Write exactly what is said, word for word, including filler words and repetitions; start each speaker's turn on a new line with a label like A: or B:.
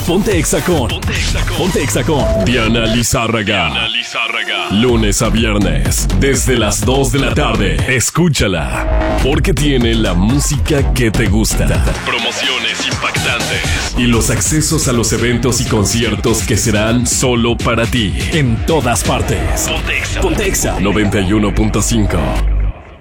A: Ponte Exa con, Ponte Exa con, Ponte Exa con Diana Lizárraga. Diana Lizárraga. Lunes a viernes, desde las dos de la tarde. Escúchala, porque tiene la música que te gusta. Promociones impactantes y los accesos a los eventos y conciertos que serán solo para ti. En todas partes. Ponte Exa. Ponte Exa noventa y uno punto cinco.